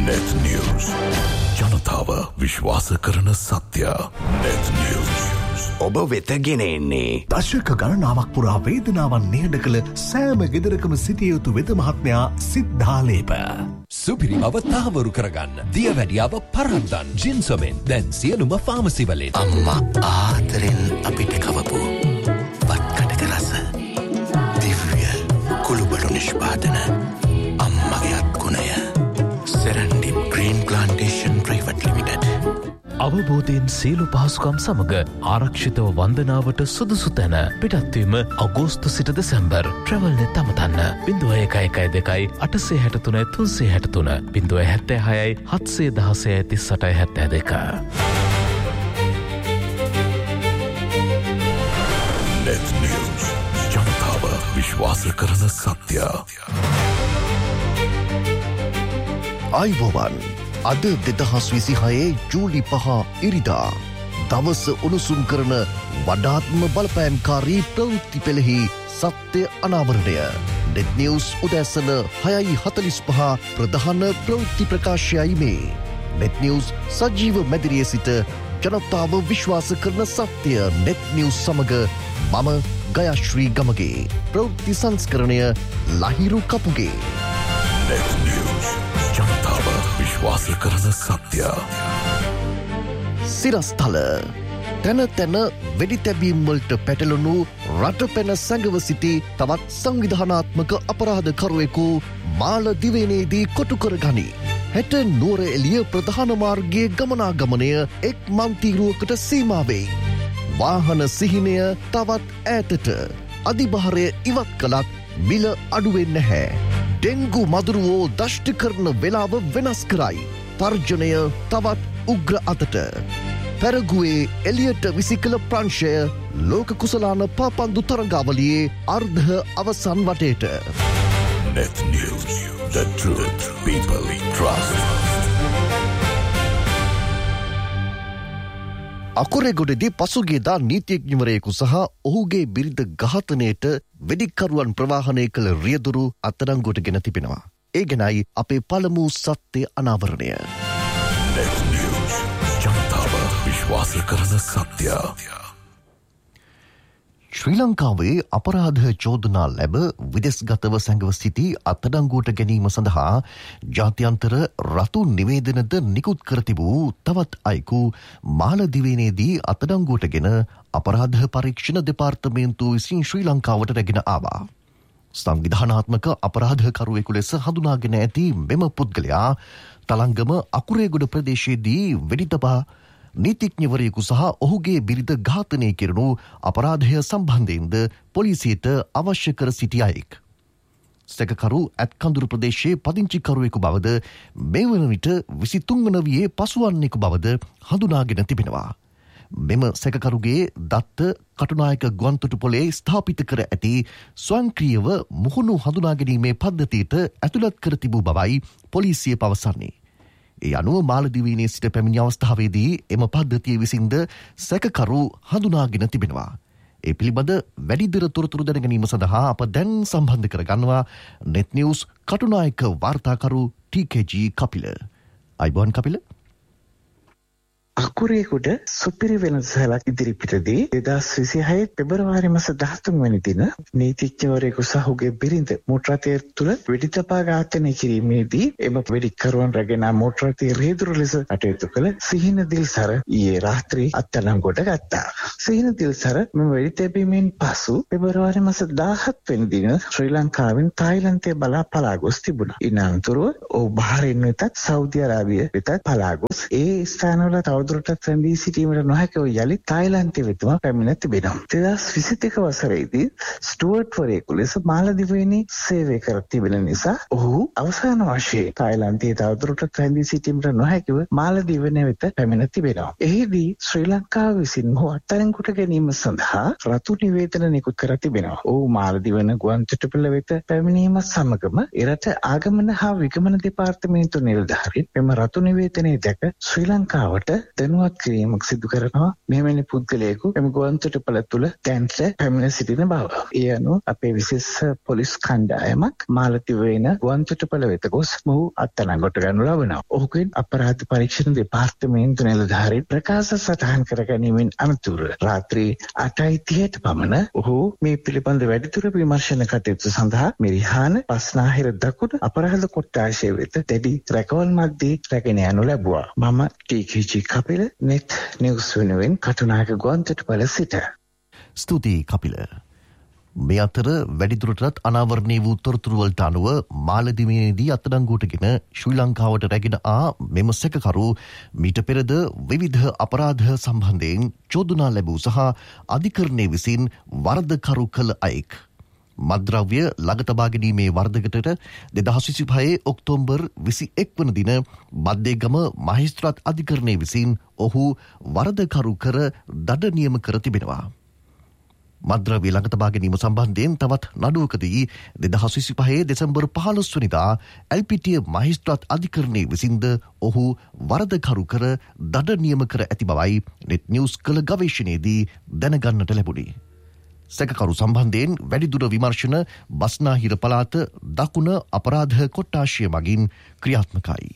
Net News. ජනතාව විශ්වාස කරන සත්‍ය. Net News. ඔබ වෙත ගෙන එන්නේ දශක ගණනාවක් පුරා වේදනාවන් නිහඬ කළ සෑම ගෙදරකම සිටිය යුතු වෙද මහත්මයා සිද්ධාලේප. සුපිරිමව තහවුරු කරගන්න දියවැඩියාව පරද්දන් ජින්සොමෙන් දැන් සියලුම ෆාමසි වලින්. අම්මා ආදරෙන් අපිට කවපු වත්කඩක රස දිව්‍ය කුළුබඩු නිෂ්පාදන අම්මගේ අත්ගුණය Serendib green plantation private limited. අවබෝධයෙන් සියලු පහසුකම් සමග ආරක්ෂිතව වන්දනාවට සුදුසු තැන පිටත්වීම අගෝස්තු සිට දෙසැම්බර් ට්‍රැවල්නෙත් අමතන්න 0111 363 373 076 Net News. ජනතාව විශ්වාස කරන සත්‍ය. අයිබෝවන් අද 2026 ජූලි 5 ඉරිදා දවස උණුසුම් කරන වඩාත්ම බලපෑම්කාරී ප්‍රවෘත්ති පෙළෙහි සත්‍ය අනාවරණය. නෙට් නිවුස් උදෑසන 6:45 ප්‍රධාන ප්‍රවෘත්ති ප්‍රකාශයයි මේ. නෙට් නිවුස් සජීව මැදිරියේ සිට ජනතාව විශ්වාස කරන සත්‍ය නෙට් නිවුස් සමග මම ගයාශ්‍රී ගමගේ ප්‍රවෘත්ති සංස්කරණය ලහිරු කපුගේ. Net News. ජනතාව විශ්වාස කරන සත්‍ය. සිරස්තල තැන තැන වෙඩි තැබීම් වලට පැටලුණු රට පැන සැඟව සිටි තවත් සංවිධානාත්මක අපරාධකරුවෙකු මාලදිවයිනේදී කොටු කරගනි. හෙට නුවර එළිය ප්‍රධාන මාර්ගයේ ගමනාගමනය එක් මන්තිරුවකට සීමා වෙයි. වාහන සිහිනය තවත් ඈතට. අධිභාරය ඉවත් කළත් මිල අඩුවෙන්නේ නැහැ. ඩෙංගු මදුරුවෝ දෂ්ට කරන වෙලාව වෙනස් කරයි. තර්ජනය තවත් උග්‍ර අතට. පැරගුවේ එලියට විසිකළ ප්‍රංශය ලෝක කුසලාන පාපන්දු තරගාවලියේ අර්ධ අවසන් වටේට. Net News. The truth people trust. අකුරේගොඩදී පසුගියදා නීතිඥවරයෙකු සහ ඔහුගේ බිරිඳ ඝාතනයට වෙඩික්කරුවන් ප්‍රවාහනය කළ රියදුරු අත්අඩංගුවට ගෙන තිබෙනවා. ඒ ගැනයි අපේ පළමු සත්‍ය අනාවරණය. Net News. ජනතාව විශ්වාස කරන සත්‍ය. ශ්‍රී ලංකාවේ අපරාධ චෝදනා ලැබ විදෙස්ගතව සැඟව සිටි අත්අඩංගුවට ගැනීම සඳහා ජාත්‍යන්තර රතු නිවේදනද නිකුත් කර තිබූ තවත් අයෙකු මාලදිවයිනේදී අත්අඩංගුවට ගෙන අපරාධ පරීක්ෂණ දෙපාර්තමේන්තුව විසින් ශ්‍රී ලංකාවට රැගෙන ආවා. සංවිධානාත්මක අපරාධකරුවෙකු ලෙස හඳුනාගෙන ඇති මෙම පුද්ගලයා තලංගම අකුරේගොඩ ප්‍රදේශයේදී වෙඩි තබා නීතිඥවරයෙකු සහ ඔහුගේ බිරිඳ ඝාතනය කෙරුණු අපරාධය සම්බන්ධයෙන්ද පොලිසියට අවශ්‍ය කර සිටි අයෙක්. සැකකරු ඇත්කඳුරු ප්‍රදේශයේ පදිංචිකරුවෙකු බවද මේ වන විට 23 වන වියේ පසුවන්නෙකු බවද හඳුනාගෙන තිබෙනවා. මෙම සැකකරුගේ දත්ත කටුනායක ගුවන්තොටුපොලේ ස්ථාපිත කර ඇති ස්වයංක්‍රීයව මුහුණු හඳුනාගැනීමේ පද්ධතියට ඇතුළත් කර තිබූ බවයි පොලිසිය පවසන්නේ. ඒ අනුව මාලදිවයිනේ සිට පැමිණි අවස්ථාවේදී එම පද්ධතිය විසින්ද සැකකරු හඳුනාගෙන තිබෙනවා. ඒ පිළිබඳ වැඩිදුර තොරතුරු දැන ගැනීම සඳහා අප දැන් සම්බන්ධ කරගන්නවා net news Katunayake වාර්තාකරු TKG Kapila. අයිබෝන් කපිල. අකුරේගොඩ සුපිරි වෙනසක් ඉදිරිපිටදී 2026 පෙබරවාරි මාස 13 වෙනි දින නීතිඥවරයෙකු සහ ඔහුගේ බිරිඳ මෝටර රථය තුළ වෙඩි තබා ඝාතනය කිරීමේදී එම වෙඩික්කරුවන් රැගෙන මෝටර රථයේ රියදුරු ලෙස කටයුතු කළ සිහින දිල්සර ඊයේ රාත්‍රී අත්අඩංගුවට ගත්තා. සිහින දිල්සර මෙම වෙඩි තැබීමෙන් පසු පෙබරවාරි මාස 17 වෙනි දින ශ්‍රී ලංකාවෙන් තායිලන්තය බලා පලා ගොස් තිබුණා. ඉන් අනතුරුව ඔහු බහරයින් වෙතත් සෞදි අරාබිය වෙතත් පලා ගොස් ඒ ස්ථානවල තවදුරටත් රැඳී සිටීමට නොහැකිව යලි තායිලන්තය වෙතම පැමිණ තිබෙනවා. 2022 වසරේදී ස්ටුවර්ට් වරයෙකු ලෙස මාලදිවයිනේ සේවය කර තිබෙන නිසා ඔහු අවසාන වශයෙන් තායිලන්තයේ තවදුරටත් රැඳී සිටීමට නොහැකිව මාලදිවයිනේ වෙත පැමිණ තිබෙනවා. එහිදී ශ්‍රී ලංකාව විසින් ඔහු අත්අඩංගුවට ගැනීම සඳහා රතු නිවේදන නිකුත් කර තිබෙනවා. ඔහු මාලදිවයින ගුවන්තොටුපළ වෙත පැමිණීම සමගම එරට ආගමන හා විගමන දෙපාර්තමේන්තු නිලධාරීන් මෙම රතු නිවේදනයේ දැක ශ්‍රී ලංකාවට දැනුවත් කිරීමක් සිදු කරනවා මෙවැනි පුද්ගලයෙකු එම ගුවන්තොටුපළ තුළ දැන්ට පැමිණ සිටින බව. ඒ අනුව අපේ විශේෂ පොලිස් කණ්ඩායමක් මාලතිව වෙන ගුවන්තොටුපළ වෙත ගොස් මොහු අත්අඩංගුවට ගනු ලබනවා. ඔහුගෙන් අපරාධ පරීක්ෂණ දෙපාර්තමේන්තු නිලධාරීන් ප්‍රකාශ සටහන් කර ගැනීමෙන් අනතුරුව රාත්‍රී 8:30ට පමණ ඔහු මේ පිළිබඳ වැඩිදුර විමර්ශන කටයුතු සඳහා මිරිහාන පස්නාහිර දකුණු අපරාධ කොට්ටාශය වෙත දැඩි රැකවල් මැද්දේ රැගෙන යනු ලැබුවා. මම ටීකීජී කපිල net news වෙනුවෙන් කටුනායක ගුවන්තොටුපළ සිට. ස්තුතියි කපිල. මේ අතර වැඩිදුරටත් අනාවරණය වූ තොරතුරු වලට අනුව මාලදිවයිනේදී අත්අඩංගුවටගෙන ශ්‍රී ලංකාවට රැගෙන ආ මෙම සැකකරු මීට පෙරද විවිධ අපරාධ සම්බන්ධයෙන් චෝදනා ලැබූ සහ අධිකරණය විසින් වරදකරු කළ අයෙක්. මද්ද්‍රව්‍ය ළඟ තබා ගැනීමේ වරදකටට 2025 ඔක්තෝබර් 21 වන දින බද්දේගම මහේස්ත්‍රාත් අධිකරණය විසින් ඔහු වරදකරු කර දඩ නියම කර තිබෙනවා. මද්ද්‍රව්‍ය ළඟ තබා ගැනීම සම්බන්ධයෙන් තවත් නඩුවකදී 2025 දෙසැම්බර් 15 වෙනිදා එල්පිටිය මහේස්ත්‍රාත් අධිකරණය විසින්ද ඔහු වරදකරු කර දඩ නියම කර ඇති බවයි net news කළ ගවේෂණයේදී දැනගන්නට ලැබුණි. සැකකරු සම්බන්ධයෙන් වැඩිදුර විමර්ශන බස්නාහිර පළාත දකුණ අපරාධ කොට්ටාශය මගින් ක්‍රියාත්මකයි.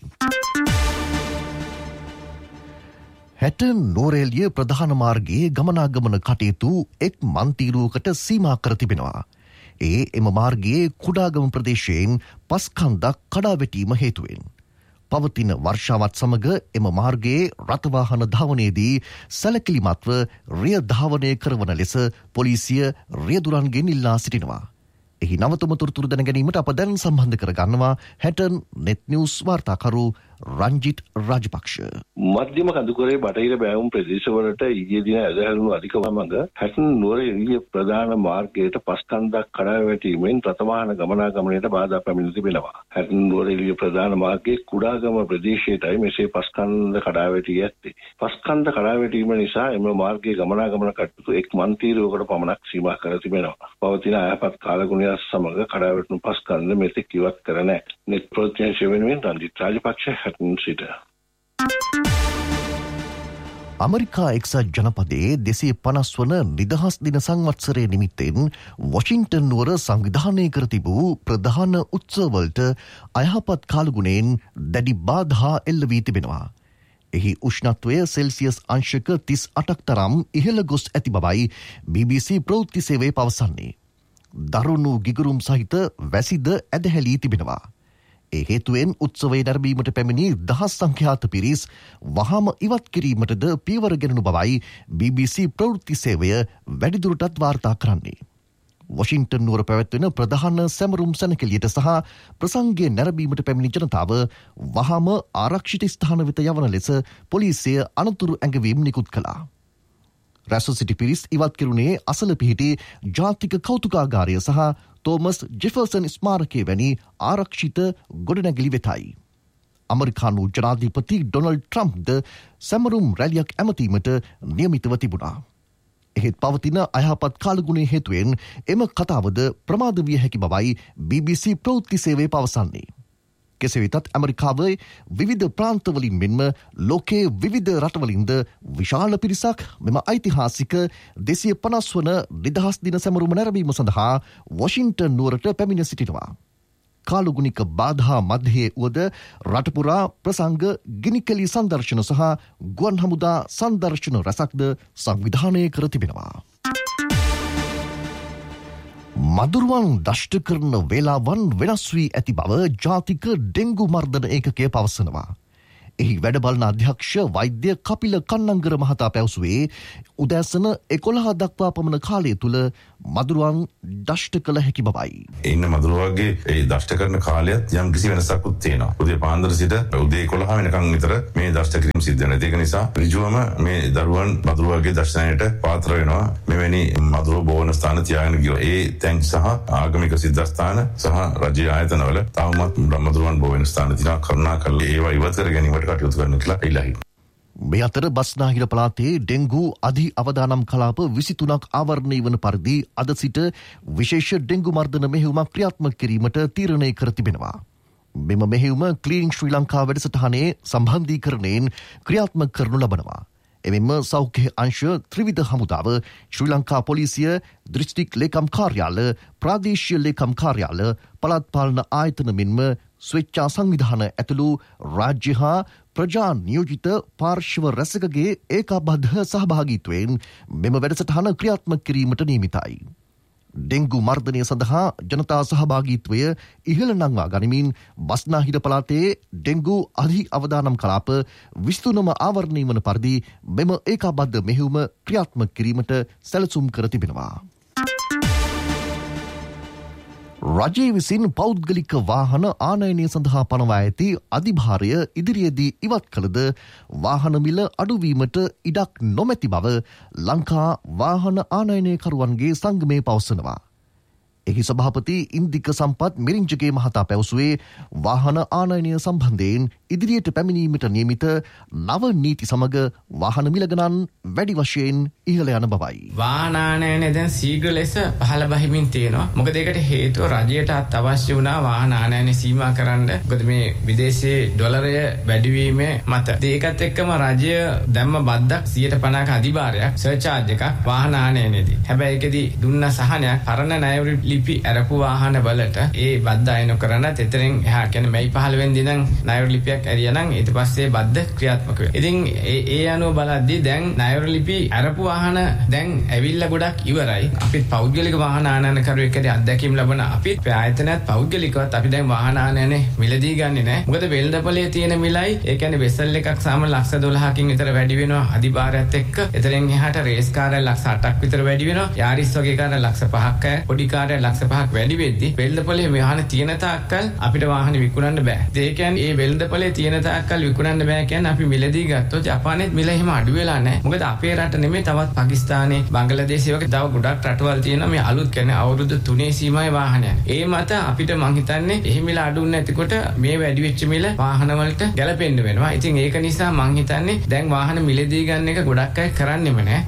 හැටන් නෝරේලිය ප්‍රධාන මාර්ගයේ ගමනාගමන කටයුතු එක් මන්තීරුවකට සීමා කර තිබෙනවා. එම මාර්ගයේ කුඩාගම ප්‍රදේශයෙන් පස්කන්දක් කඩාවැටීම හේතුවෙන්. පවතින වර්ෂාවත් සමග එම මාර්ගයේ රථවාහන ධාවනයේදී සැලකිලිමත්ව රිය ධාවනය කරවන ලෙස පොලිසිය රියදුරන්ගෙන් ඉල්ලා සිටිනවා. එහි නවතම තොරතුරු දැන ගැනීමට අප දැන් සම්බන්ධ කර ගන්නවා හැටන් net news වාර්තාකරු රංජිත් රාජපක්ෂ. මධ්‍යම කඳුකරේ බටහිර බෑවුම් ප්‍රදේශවලට ඊයේ දින ඇදහැරුණු අධික වමඟ හැටන් නුවරඑළිය ප්‍රධාන මාර්ගයට පස්කන්දක් කඩා වැටීමෙන් රථවාහන ගමනාගමනයට බාධා පැමිණ තිබෙනවා. හැටන් නුවරඑළිය ප්‍රධාන මාර්ගයේ කුඩාගම ප්‍රදේශයටයි මෙසේ පස්කන්ද කඩා වැටී ඇත්තේ. පස්කන්ද කඩා වැටීම නිසා එම මාර්ගයේ ගමනාගමන කටයුතු එක් මන්තීරුවකට පමණක් සීමා කර තිබෙනවා. පවතින අයහපත් කාලගුණය සමග කඩා වැටුණු පස්කන්ද මෙතෙක් ඉවත් කර නැහැ. net ප්‍රෝත්සාහනය වෙනුවෙන් රංජිත් රාජපක්ෂ අමරිකා එක්සත් ජනපදයේ 250 වන නිදහස් දින සංවත්සරය නිමිත්තෙන් වොෂින්ටන් නුවර සංවිධානය කර තිබූ ප්‍රධාන උත්සවවලට අයහපත් කාලගුණයෙන් දැඩි බාධා එල්ල වී තිබෙනවා. එහි උෂ්ණත්වය සෙල්සියස් අංශක 38ක් තරම් ඉහළ ගොස් ඇති බවයි BBC ප්‍රවෘත්ති සේවය පවසන්නේ. දරුණු ගිගුරුම් සහිත වැසිද ඇදහැලී තිබෙනවා. ඒ හේතුවෙන් උත්සවය නැරඹීමට පැමිණි දහස් සංඛ්‍යාත පිරිස් වහාම ඉවත් කිරීමටද පියවර ගෙනනු බවයි BBC ප්‍රවෘත්ති සේවය වැඩිදුරටත් වාර්තා කරන්නේ. වොෂින්ටන් නුවර පැවැත්වෙන ප්‍රධාන සැමරුම් සැනකෙළියට සහ ප්‍රසංගය නැරඹීමට පැමිණි ජනතාව වහාම ආරක්ෂිත ස්ථාන වෙත යවන ලෙස පොලිසිය අනතුරු ඇඟවීම් නිකුත් කළා. රැස්ව සිටි පිරිස් ඉවත් කෙරුණේ අසල පිහිටි ජාතික කෞතුකාගාරය සහ තෝමස් ජෙෆර්සන් ස්මාරකය වැනි ආරක්ෂිත ගොඩනැගිලි වෙතයි. අමරිකානු ජනාධිපති ඩොනල්ඩ් ට්‍රම්ප්ද සැමරුම් රැලියක් ඇමතීමට නියමිතව තිබුණා. එහෙත් පවතින අයහපත් කාලගුණය හේතුවෙන් එම කතාවද ප්‍රමාද විය හැකි බවයි BBC ප්‍රවෘත්ති සේවය පවසන්නේ. කෙසේ වෙතත් ඇමරිකාවේ විවිධ ප්‍රාන්තවලින් මෙන්ම ලෝකයේ විවිධ රටවලින්ද විශාල පිරිසක් මෙම ඓතිහාසික 250 වන නිදහස් දින සැමරුම නැරඹීම සඳහා වොෂින්ටන් නුවරට පැමිණ සිටිනවා. කාලගුණික බාධා මැදයේ වුවද රටපුරා ප්‍රසංග ගිනිකැලි සංදර්ශන සහ ගුවන් හමුදා සංදර්ශන රැසක්ද සංවිධානය කර තිබෙනවා. මදුරුවන් දෂ්ට කරන වේලාවන් වෙනස් වී ඇති බව ජාතික ඩෙංගු මර්ධන ඒකකය පවසනවා. එහි වැඩබලන අධ්‍යක්ෂ වෛද්‍ය කපිල කන්නංගර මහතා පැවසුවේ උදෑසන 11 දක්වා පමණ කාලය තුල මදුරුවන් දෂ්ට කළ හැකි බවයි. ඉන්න මදුරුවන්ගේ ඒ දෂ්ට කරන කාලයත් යම් කිසි වෙනසක් තියෙනවා. උදේ පාන්දර සිට උදේ 11 වෙනකන් විතර මේ දෂ්ට කිරීම සිද්ධ වෙනවා. ඒක නිසා ඍජුවම මේ දරුවන් මදුරුවන්ගේ දෂ්ටනයට පාත්‍ර වෙනවා. මෙවැනි මදුරුව බෝවන ස්ථාන තියාගෙන ගියෝ. ඒ තැන් සහ ආගමික සිද්ධාස්ථාන සහ රජීය ආයතනවල තවමත් මදුරුවන් බෝවන ස්ථාන තියෙනවා. කරුණාකරලා ඒවා ඉවත් කර ගැනීමට කටයුතු කරන්න කියලා ඉල්ලයි. මේ අතර බස්නාහිර පළාතේ ඩෙංගු අධි අවදානම් කලාප 23ක් ආවරණය වන පරිදි අද සිට විශේෂ ඩෙංගු මර්ධන මෙහෙයුමක් ක්‍රියාත්මක කිරීමට තීරණය කර තිබෙනවා. මෙම මෙහෙයුම ක්ලීනින් ශ්‍රී ලංකා වැඩසටහනේ සම්බන්ධීකරණයෙන් ක්‍රියාත්මක කරනු ලබනවා. එමෙන්ම සෞඛ්‍ය අංශ ත්‍රිවිධ හමුදාව ශ්‍රී ලංකා පොලිසිය දිස්ත්‍රික් ලේකම් කාර්යාල ප්‍රාදේශීය ලේකම් කාර්යාල පළාත් පාලන ආයතන මෙන්ම ස්වේච්ඡා සංවිධාන ඇතුළු රාජ්‍ය හා ප්‍රජා නියෝජිත පාර්ශ්ව රැසකගේ ඒකාබද්ධ සහභාගීත්වයෙන් මෙම වැඩසටහන ක්‍රියාත්මක කිරීමට නියමිතයි. ඩෙංගු මර්ධනය සඳහා ජනතා සහභාගීත්වය ඉහළ නංවා ගනිමින් බස්නාහිර පළාතේ ඩෙංගු අධි අවදානම් කලාප 23ම ආවරණය වන පරිදි මෙම ඒකාබද්ධ මෙහෙයුම ක්‍රියාත්මක කිරීමට සැලසුම් කර තිබෙනවා. රජය විසින් පෞද්ගලික වාහන ආනයනය සඳහා පනවා ඇති අධිභාරය ඉදිරියේදී ඉවත් කළද වාහන මිල අඩුවීමට ඉඩක් නොමැති බව ලංකා වාහන ආනයනයකරුවන්ගේ සංගමය පවසනවා. එහි සභාපති ඉන්දික සම්පත් මිරිංජගේ මහතා පැවසුවේ වාහන ආනයනය සම්බන්ධයෙන් ඉදිරියට පැමිණීමට නියමිත නව නීති සමග වාහන මිල ගණන් වැඩි වශයෙන් ඉහළ යන බවයි. වාහන ආනයනය දැන් ශීඝ්‍ර ලෙස පහළ බහිමින් තියෙනවා. මොකද ඒකට හේතුව රජයට අවශ්‍ය වුණා වාහන ආනයනය සීමා කරන්න. මොකද මේ විදේශයේ ඩොලරය වැඩිවීම මත. ඒකත් එක්කම රජය දැම්ම බද්දක් 150ක අධිභාරයක් සර්චාර්ජ් එකක් වාහන ආනයනයේදී. හැබැයි ඒකෙදී දුන්න සහනයක් පරණ ණය ලිපි අරපු වාහන වලට ඒ බද්ද අයන කරනත් එතරින් එහා කියන්නේ මැයි 15 වෙනි දින ණය ලිපියක් ඇරියානම් ඊට පස්සේ බද්ද ක්‍රියාත්මක වෙනවා. ඉතින් ඒ අනුව බලද්දී දැන් ණය ලිපි අරපු වාහන දැන් ඇවිල්ලා ගොඩක් ඉවරයි. අපිත් පෞද්ගලික වාහන ආනයන කරුවෙක්ගේ අත්දැකීම් ලැබුණ අපිත් ආයතනයත් පෞද්ගලිකවත් අපි දැන් වාහන ආනයනේ මිලදී ගන්නෙ නැහැ. මොකද වෙළඳපොලේ තියෙන මිලයි ඒ කියන්නේ වෙසල් එකක් සාම ලක්ෂ 12කින් විතර වැඩි වෙනවා අධිභාරයත් එක්ක. එතරින් එහාට රේස් කාර්යය ලක්ෂ 8ක් විතර වැඩි වෙනවා. යාරිස් වගේ කාර්ය ලක්ෂ 5ක් පොඩි කාර්යය ලක්ෂ 5ක් වැඩි වෙද්දී වෙළඳපොලේ වාහන තියෙන තාක්කල් අපිට වාහන විකුණන්න බෑ. ඒ කියන්නේ මේ වෙළඳපොලේ තියෙන තාක්කල් විකුණන්න බෑ කියන්නේ අපි මිලදී ගත්තොත් ජපානයේ මිල එහෙම අඩු වෙලා නැහැ. මොකද අපේ රට නෙමෙයි තවත් පාකිස්තානේ බංග්ලාදේශය වගේ තව ගොඩක් රටවල් තියෙනවා මේ අලුත් කියන්නේ අවුරුදු 3 සීමාවේ වාහනයක්. ඒ මත අපිට මං හිතන්නේ එහි මිල අඩු නැතිකොට මේ වැඩි වෙච්ච මිල වාහන වලට ගැලපෙන්න වෙනවා. ඉතින් ඒක නිසා මං හිතන්නේ දැන් වාහන මිලදී ගන්න එක ගොඩක් අය කරන්නෙම නැහැ.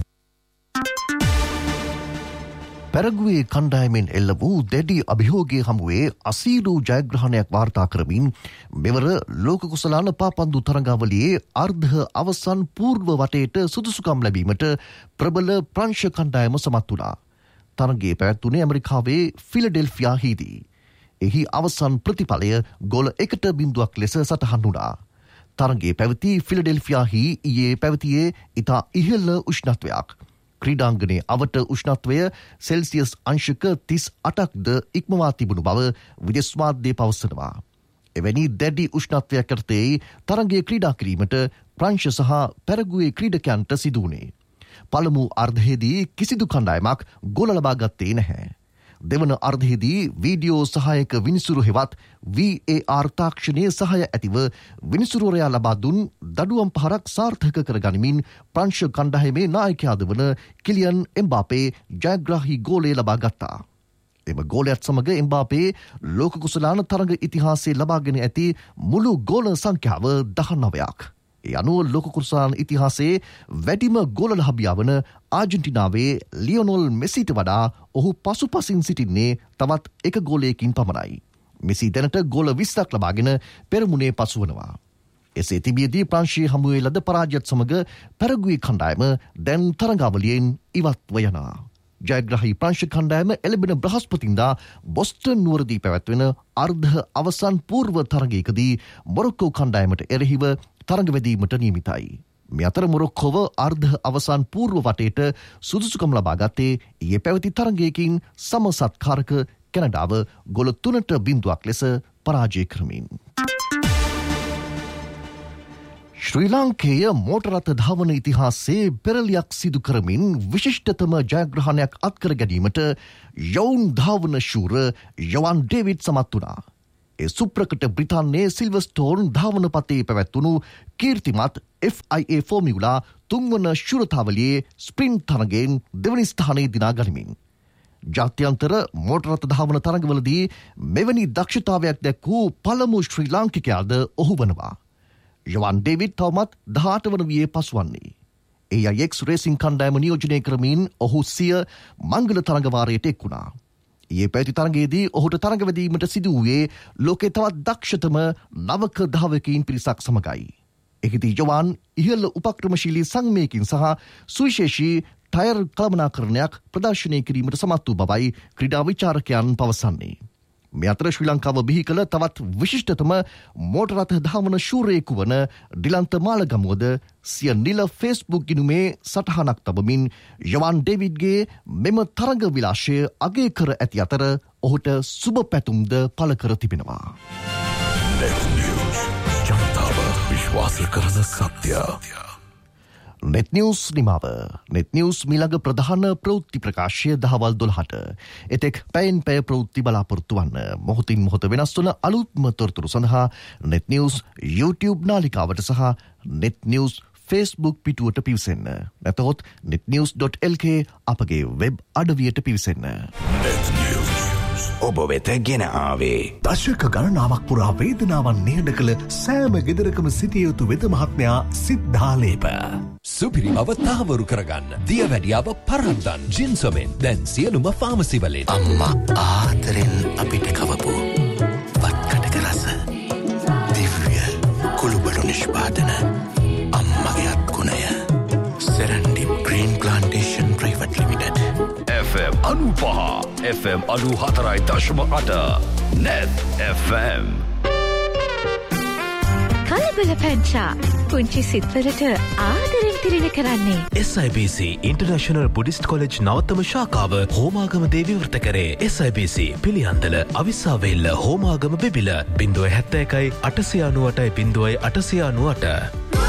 පැරගුවේ කණ්ඩායමෙන් එල්ල වූ දැඩි අභියෝගයේ හමුවේ අසීරු ජයග්‍රහණයක් වාර්තා කරමින් මෙවර ලෝක කුසලාන පාපන්දු තරඟාවලියේ අර්ධ අවසන් පූර්ව වටේට සුදුසුකම් ලැබීමට ප්‍රබල ප්‍රංශ කණ්ඩායම සමත් වුණා. තරඟයේ පැවැත්වුණේ ඇමරිකාවේ ෆිලඩෙල්ෆියාහිදී. එහි අවසන් ප්‍රතිඵලය ගෝල 1-0ක් ලෙස සටහන් වුණා. තරඟයේ පැවති ෆිලඩෙල්ෆියාහි ඊයේ පැවතියේ ඉතා ඉහළ උෂ්ණත්වයක්. ක්‍රීඩාංගණයේ අවට උෂ්ණත්වය සෙල්සියස් අංශක 38ක්ද ඉක්මවා තිබුණු බව විදේශ මාධ්‍ය පවසනවා. එවැනි දැඩි උෂ්ණත්වයක් යටතේ තරඟයේ ක්‍රීඩා කිරීමට ප්‍රංශ සහ පැරගුවේ ක්‍රීඩකයන්ට සිදු වුණේ. පළමු අර්ධයේදී කිසිදු කණ්ඩායමක් ගෝල ලබා ගත්තේ නැහැ. දෙවන අර්ධයේදී වීඩියෝ සහායක විනිසුරු හෙවත් VAR තාක්ෂණයේ සහාය ඇතිව විනිසුරුවරයා ලබා දුන් දඩුවම් පහරක් සාර්ථක කර ගනිමින් ප්‍රංශ කණ්ඩායමේ නායකයාද වන කිලියන් එම්බාපේ ජයග්‍රාහී ගෝලය ලබා ගත්තා. එම ගෝලයත් සමග එම්බාපේ ලෝක කුසලාන තරඟ ඉතිහාසයේ ලබාගෙන ඇති මුළු ගෝල සංඛ්‍යාව 19ක්. ඒ අනුව ලෝක කුසලාන ඉතිහාසයේ වැඩිම ගෝල ලහබියා වන ආජන්ටිනාවේ ලියොනල් මෙසිට වඩා ඔහු පසුපසින් සිටින්නේ තවත් එක ගෝලයකින් පමණයි. මෙසි දැනට ගෝල 20ක් ලබාගෙන පෙරමුණේ පසුවනවා. එසේ තිබියදී ප්‍රංශයේ හමුවේ ලද පරාජයත් සමග පැරගුවේ කණ්ඩායම දැන් තරඟාවලියෙන් ඉවත්ව යනවා. ජයග්‍රාහී ප්‍රංශ කණ්ඩායම එළඹෙන බ්‍රහස්පතින්දා බොස්ටන් නුවරදී පැවැත්වෙන අර්ධ අවසන් පූර්ව තරගයකදී මොරොක්කෝ කණ්ඩායමට එරෙහිව තරඟ වැදීමට නියමිතයි. මේ අතර මොරොක්කෝව අර්ධ අවසන් පූර්ව වටේට සුදුසුකම් ලබා ගත්තේ ඊයේ පැවති තරගයකින් සමසත්කාරක කැනඩාව ගෝල 3-0ක් ලෙස පරාජය කරමින්. ශ්‍රී ලාංකේය මෝටර රථ ධාවන ඉතිහාසයේ පෙරලියක් සිදු කරමින් විශිෂ්ටතම ජයග්‍රහණයක් අත්කර ගැනීමට යවුන් ධාවන ශූර යවන් ඩේවිඩ් සමත් වුණා. ඒ සුප්‍රකට බ්‍රිතාන්‍යයේ සිල්වර්ස්ටෝන් ධාවන පතේ පැවැත්වුණු කීර්තිමත් FIA ෆෝමියුලා 3 වන ශූරතාවලියේ ස්ප්‍රින්ට් තරගයෙන් දෙවනි ස්ථානයේ දිනා ගනිමින් ජාත්‍යන්තර මෝටර රථ ධාවන තරගවලදී මෙවැනි දක්ෂතාවයක් දැක්වූ පළමු ශ්‍රී ලාංකිකයාද ඔහු වනවා. යවන් ඩේවිඩ් තවමත් 18 වන වියේ පසුවන්නේ. AIX රේසින් කණ්ඩායම නියෝජනය කරමින් ඔහු සිය මංගල තරඟ වාරයට එක් වුණා. ඒ පැති තරගයේදී ඔහුට තරගවැදීමට සිදු වූයේ ලෝකේ තවත් දක්ෂතම නවක ධාවකයින් පිරිසක් සමගයි. එහිදී ජොවාන් ඉහළ උපක්‍රමශීලී සංවේගකින් සහ සුවිශේෂී ටයර් කළමනාකරණයක් ප්‍රදර්ශනය කිරීමට සමත් වූ බවයි ක්‍රීඩා විචාරකයන් පවසන්නේ. මේ අතර ශ්‍රී ලංකාව බිහි කළ තවත් විශිෂ්ටතම මෝටර රථ ධාවන ශූරයෙකු වන ඩිලන්ත මාලගමුවද සිය නිල ෆේස්බුක් ගිණුමේ සටහනක් තබමින් යවාන් ඩේවිඩ්ගේ මෙම තරඟ විලාශය අගය කර ඇති අතර ඔහුට සුබ පැතුම්ද පළ කර තිබෙනවා. ජනතාව විශ්වාස කරන සත්‍ය. නෙත් නිවුස් නිමාව. නෙත් නිවුස් මීළඟ ප්‍රධාන ප්‍රවෘත්ති ප්‍රකාශය දහවල් 12ට. එතෙක් පැයෙන් පැය ප්‍රවෘත්ති බලාපොරොත්තු වන්න. මොහොතින් මොහොත වෙනස් වන අලුත්ම තොරතුරු සඳහා නෙත් නිවුස් YouTube නාලිකාවට සහ නෙත් නිවුස් Facebook පිටුවට පිවිසෙන්න. නැතහොත් netnews.lk අපගේ වෙබ් අඩවියට පිවිසෙන්න. නෙත් නිවුස් ඔබ වෙත ගෙන ආවේ දශක ගණනාවක් පුරා වේදනාවන් නිහඬ කළ සෑම ගෙදරකම සිටිය යුතු වෙද මහත්මයා සිද්ධාලේප. සුපිරි බව තහවුරු කරගන්න දියවැඩියාව පරද්දන් ජින්සොමෙන් දැන් සියලුම ෆාමසි වලින්. අම්මා ආදරෙන් අපිට කවපු වත්කටක රස දිව්‍ය කුළුබඩු නිෂ්පාදන අම්මගේ අත්ගුණය Serendib green plantation private limited. FM 95 FM 94.8 Net FM. කලබල පැංචා පුංචි සිත්වලට ආදරෙන් තිරෙන කරන්නේ SIBC international Buddhist college නවත්තම ශාඛාව Homagama දේ විවෘත කරේ. SIBC පිළියන්දල අවිස්සාවේල්ල හෝමාගම බෙබිල 071 898 0898